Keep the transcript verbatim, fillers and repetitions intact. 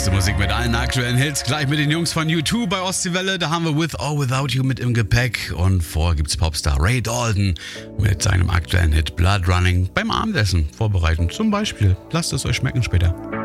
Beste Musik mit allen aktuellen Hits. Gleich mit den Jungs von U zwei bei Ostseewelle. Da haben wir With or Without You mit im Gepäck. Und vor gibt's Popstar Ray Dalton mit seinem aktuellen Hit Blood Running beim Abendessen vorbereiten. Zum Beispiel. Lasst es euch schmecken später.